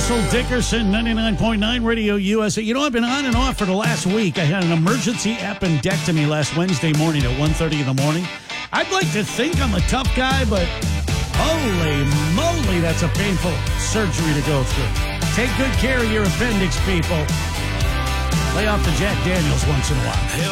Russell Dickerson, 99.9 Radio USA. You know, I've been on and off for the last week. I had an emergency appendectomy last Wednesday morning at 1:30 in the morning. I'd like to think I'm a tough guy, but holy moly, that's a painful surgery to go through. Take good care of your appendix, people. Lay off the Jack Daniels once in a while.